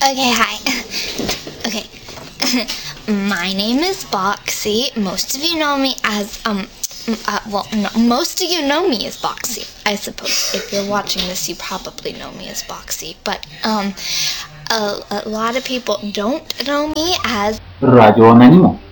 Okay, hi. Okay. My name is Boxy. Most of you know me as, most of you know me as Boxy, I suppose. If you're watching this, you probably know me as Boxy. But, a lot of people don't know me as Ragionanimo.